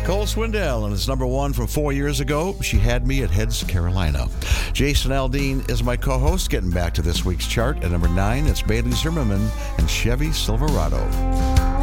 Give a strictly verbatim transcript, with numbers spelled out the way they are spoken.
Cole Swindell, and it's number one from four years ago. She Had Me at Heads, Carolina. Jason Aldean is my co-host. Getting back to this week's chart at number nine, it's Bailey Zimmerman and Chevy Silverado.